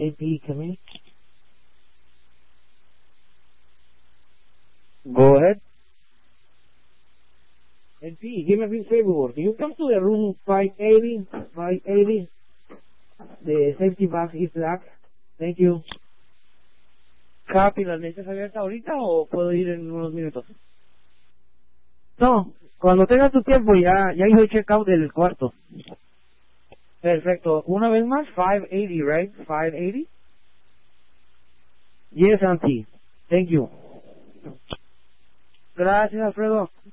AP, come in. Go ahead. AP, give me a big favor. Can you come to the room 580? The safety box is black. Thank you. Copy, ¿las necesitas abiertas ahorita o puedo ir en unos minutos? No, cuando tengas tu tiempo ya hice el checkout del cuarto. Perfecto. Una vez más, 580, right? 580? Yes, auntie. Thank you. Gracias, Alfredo.